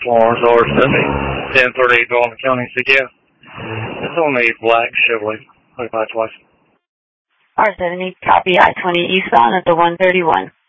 Florence R70, 1038 Dalton County, CDF. It's on a black Chevrolet, 25 twice. R70, copy I-20 eastbound at the 131.